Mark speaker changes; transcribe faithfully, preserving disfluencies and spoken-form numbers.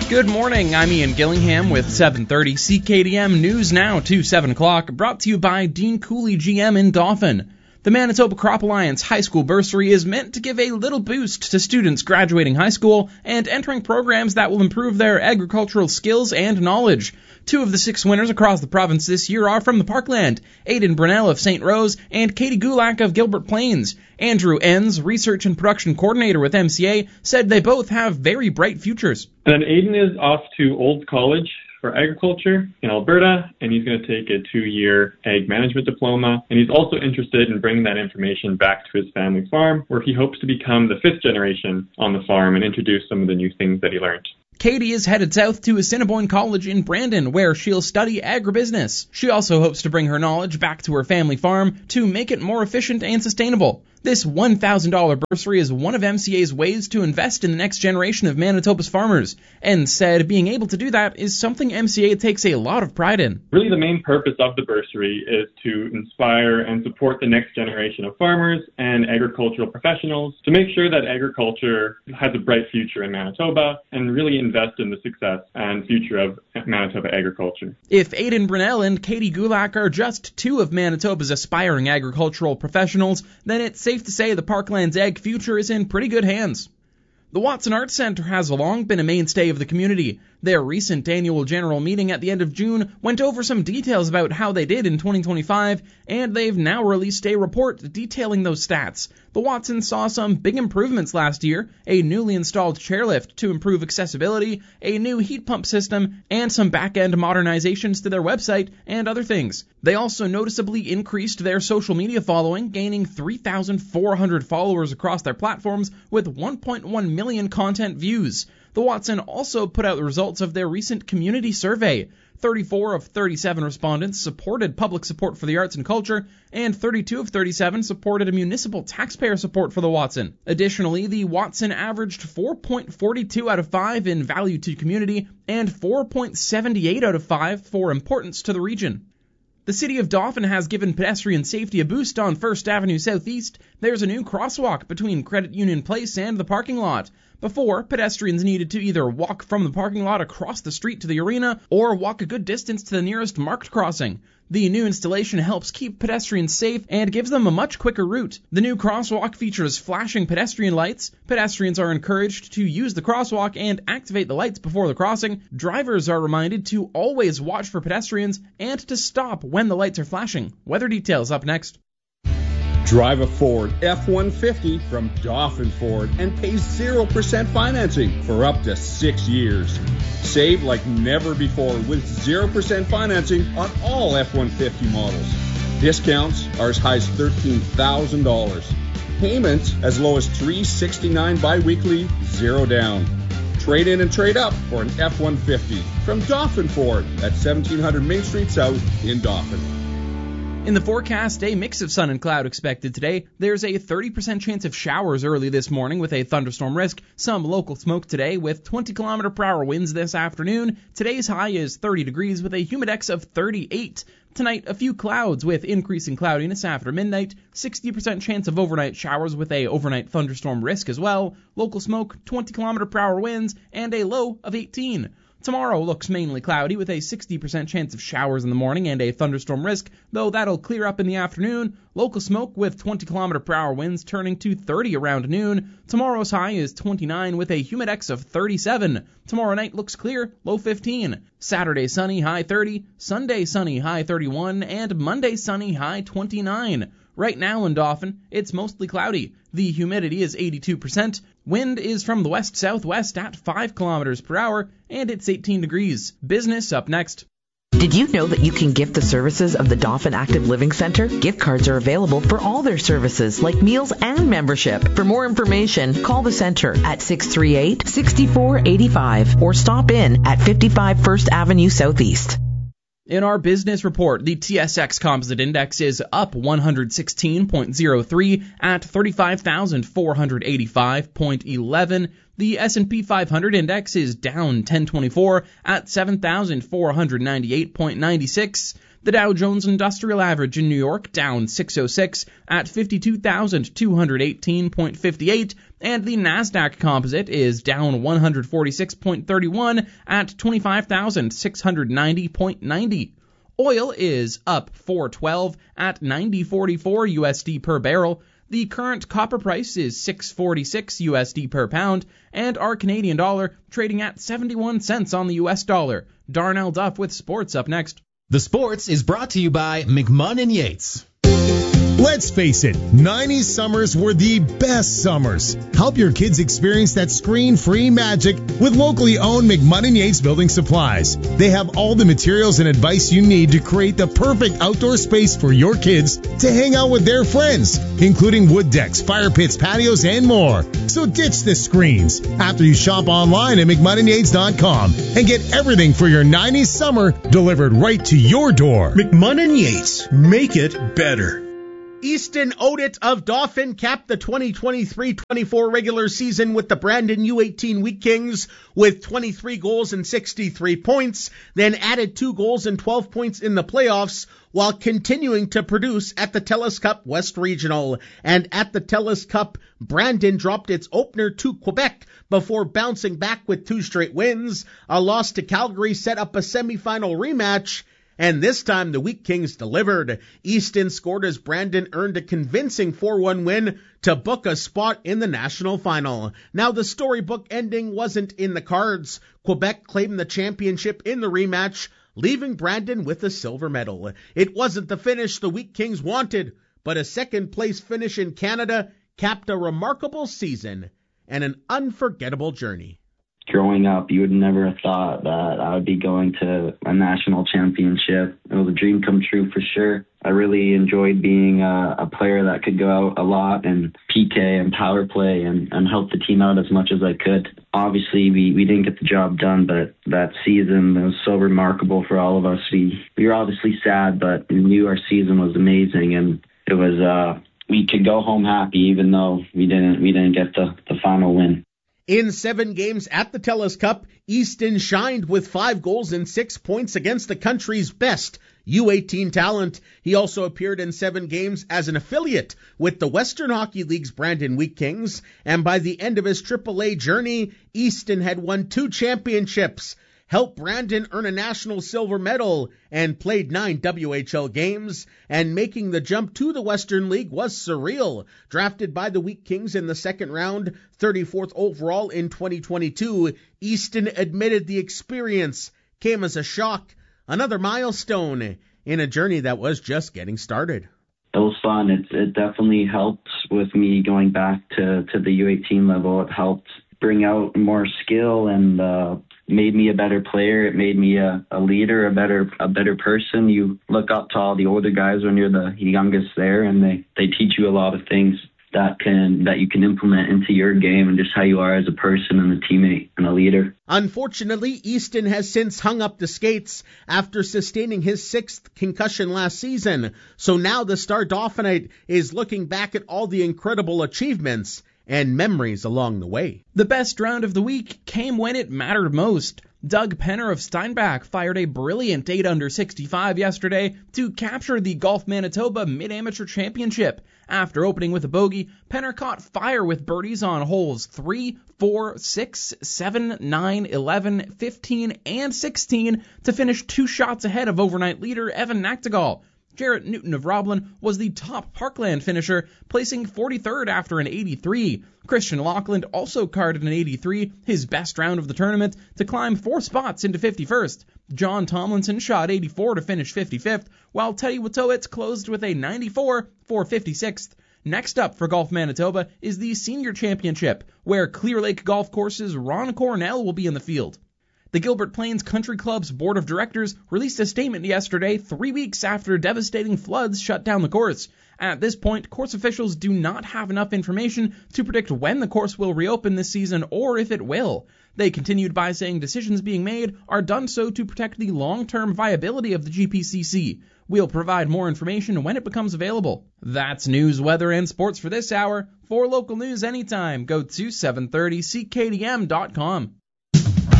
Speaker 1: Good morning, I'm Ian Gillingham with seven thirty C K D M News Now to seven o'clock, brought to you by Dean Cooley G M in Dauphin. The Manitoba Crop Alliance High School Bursary is meant to give a little boost to students graduating high school and entering programs that will improve their agricultural skills and knowledge. Two of the six winners across the province this year are from the Parkland, Aidan Brunel of Saint Rose and Katie Gulak of Gilbert Plains. Andrew Enns, Research and Production Coordinator with M C A, said they both have very bright futures.
Speaker 2: And Aidan is off to Olds College for agriculture in Alberta, and he's going to take a two-year ag management diploma, and he's also interested in bringing that information back to his family farm, where he hopes to become the fifth generation on the farm and introduce some of the new things that he learned.
Speaker 1: Katie is headed south to Assiniboine College in Brandon, where she'll study agribusiness. She also hopes to bring her knowledge back to her family farm to make it more efficient and sustainable. This one thousand dollars bursary is one of M C A's ways to invest in the next generation of Manitoba's farmers, and said being able to do that is something M C A takes a lot of pride in.
Speaker 2: Really, the main purpose of the bursary is to inspire and support the next generation of farmers and agricultural professionals to make sure that agriculture has a bright future in Manitoba and really invest in the success and future of Manitoba agriculture.
Speaker 1: If Aidan Brunel and Katie Gulak are just two of Manitoba's aspiring agricultural professionals, then it's safe to say the Parkland's ag future is in pretty good hands. The Watson Arts Centre has long been a mainstay of the community. Their recent annual general meeting at the end of June went over some details about how they did in twenty twenty-five, and they've now released a report detailing those stats. The Watsons saw some big improvements last year, a newly installed chairlift to improve accessibility, a new heat pump system, and some back-end modernizations to their website, and other things. They also noticeably increased their social media following, gaining three thousand four hundred followers across their platforms with one point one million content views. The Watson also put out the results of their recent community survey. thirty-four of thirty-seven respondents supported public support for the arts and culture, and thirty-two of thirty-seven supported a municipal taxpayer support for the Watson. Additionally, the Watson averaged four point four two out of five in value to community and four point seven eight out of five for importance to the region. The City of Dauphin has given pedestrian safety a boost on First Avenue Southeast. There's a new crosswalk between Credit Union Place and the parking lot. Before, pedestrians needed to either walk from the parking lot across the street to the arena or walk a good distance to the nearest marked crossing. The new installation helps keep pedestrians safe and gives them a much quicker route. The new crosswalk features flashing pedestrian lights. Pedestrians are encouraged to use the crosswalk and activate the lights before the crossing. Drivers are reminded to always watch for pedestrians and to stop when the lights are flashing. Weather details up next.
Speaker 3: Drive a Ford F one fifty from Dauphin Ford and pay zero percent financing for up to six years. Save like never before with zero percent financing on all F one fifty models. Discounts are as high as thirteen thousand dollars. Payments as low as three hundred sixty-nine dollars bi-weekly, zero down. Trade in and trade up for an F one fifty from Dauphin Ford at seventeen hundred Main Street South in Dauphin.
Speaker 1: In the forecast, a mix of sun and cloud expected today. There's a thirty percent chance of showers early this morning with a thunderstorm risk. Some local smoke today with twenty kilometer per hour winds this afternoon. Today's high is thirty degrees with a humidex of thirty-eight. Tonight, a few clouds with increasing cloudiness after midnight. sixty percent chance of overnight showers with a overnight thunderstorm risk as well. Local smoke, twenty kilometer per hour winds, and a low of eighteen. Tomorrow looks mainly cloudy with a sixty percent chance of showers in the morning and a thunderstorm risk, though that'll clear up in the afternoon. Local smoke with twenty kilometer per hour winds turning to thirty around noon. Tomorrow's high is twenty-nine with a humidex of thirty-seven. Tomorrow night looks clear, low fifteen. Saturday sunny, high thirty. Sunday sunny, high thirty-one. And Monday sunny, high twenty-nine. Right now in Dauphin, it's mostly cloudy. The humidity is eighty-two percent. Wind is from the west-southwest at five kilometers per hour, and it's eighteen degrees. Business up next.
Speaker 4: Did you know that you can gift the services of the Dauphin Active Living Center? Gift cards are available for all their services, like meals and membership. For more information, call the center at six three eight, six four eight five or stop in at fifty-five First Avenue Southeast.
Speaker 1: In our business report, the T S X Composite Index is up one hundred sixteen point zero three at thirty-five thousand four hundred eighty-five point one one. The S and P five hundred Index is down ten twenty-four at seven thousand four hundred ninety-eight point nine six. The Dow Jones Industrial Average in New York down six oh six at fifty-two thousand two hundred eighteen point five eight, and the Nasdaq Composite is down one hundred forty-six point three one at twenty-five thousand six hundred ninety point nine zero. Oil is up four twelve at ninety forty-four U S D per barrel. The current copper price is six forty-six U S D per pound, and our Canadian dollar trading at seventy-one cents on the U S dollar. Darnell Duff with sports up next.
Speaker 5: The Sports is brought to you by McMahon and Yates.
Speaker 6: Let's face it, nineties summers were the best summers. Help your kids experience that screen-free magic with locally owned McMahon and Yates Building Supplies. They have all the materials and advice you need to create the perfect outdoor space for your kids to hang out with their friends, including wood decks, fire pits, patios, and more. So ditch the screens after you shop online at McMahon and Yates dot com and get everything for your nineties summer delivered right to your door.
Speaker 7: McMahon and Yates, make it better.
Speaker 8: Easton Odit of Dauphin capped the twenty twenty-three twenty-four regular season with the Brandon U eighteen Wheat Kings with twenty-three goals and sixty-three points, then added two goals and twelve points in the playoffs while continuing to produce at the TELUS Cup West Regional. And at the TELUS Cup, Brandon dropped its opener to Quebec before bouncing back with two straight wins. A loss to Calgary set up a semifinal rematch, and this time the Wheat Kings delivered. Easton scored as Brandon earned a convincing four one win to book a spot in the national final. Now the storybook ending wasn't in the cards. Quebec claimed the championship in the rematch, leaving Brandon with a silver medal. It wasn't the finish the Wheat Kings wanted, but a second place finish in Canada capped a remarkable season and an unforgettable journey.
Speaker 9: Growing up, you would never have thought that I would be going to a national championship. It was a dream come true for sure. I really enjoyed being a, a player that could go out a lot and P K and power play and, and help the team out as much as I could. Obviously, we, we didn't get the job done, but that season was so remarkable for all of us. We, we were obviously sad, but we knew our season was amazing, and it was uh, we could go home happy even though we didn't we didn't get the, the final win.
Speaker 8: In seven games at the TELUS Cup, Easton shined with five goals and six points against the country's best U eighteen talent. He also appeared in seven games as an affiliate with the Western Hockey League's Brandon Wheat Kings, and by the end of his triple A journey, Easton had won two championships, helped Brandon earn a national silver medal, and played nine W H L games, and making the jump to the Western League was surreal. Drafted by the Wheat Kings in the second round, thirty-fourth overall in twenty twenty-two, Easton admitted the experience came as a shock, another milestone in a journey that was just getting started.
Speaker 9: It was fun. It, it definitely helped with me going back to, to the U eighteen level. It helped bring out more skill and uh, made me a better player. It made me a, a leader, a better a better person. You look up to all the older guys when you're the youngest there, and they, they teach you a lot of things that can that you can implement into your game and just how you are as a person and a teammate and a leader.
Speaker 8: Unfortunately, Easton has since hung up the skates after sustaining his sixth concussion last season. So now the Star Dauphinite is looking back at all the incredible achievements and memories along the way.
Speaker 1: The best round of the week came when it mattered most. Doug Penner of Steinbach fired a brilliant eight under sixty-five yesterday to capture the Golf Manitoba Mid-Amateur Championship. After opening with a bogey, Penner caught fire with birdies on holes three, four, six, seven, nine, eleven, fifteen, and sixteen to finish two shots ahead of overnight leader Evan Nachtigal. Jarrett Newton of Roblin was the top Parkland finisher, placing forty-third after an eighty-three. Christian Lockland also carded an eighty-three, his best round of the tournament, to climb four spots into fifty-first. John Tomlinson shot eighty-four to finish fifty-fifth, while Teddy Witowitz closed with a ninety-four for fifty-sixth. Next up for Golf Manitoba is the Senior Championship, where Clear Lake Golf Course's Ron Cornell will be in the field. The Gilbert Plains Country Club's board of directors released a statement yesterday, three weeks after devastating floods shut down the course. At this point, course officials do not have enough information to predict when the course will reopen this season or if it will. They continued by saying decisions being made are done so to protect the long-term viability of the G P C C. We'll provide more information when it becomes available. That's news, weather, and sports for this hour. For local news anytime, go to seven thirty C K D M dot com.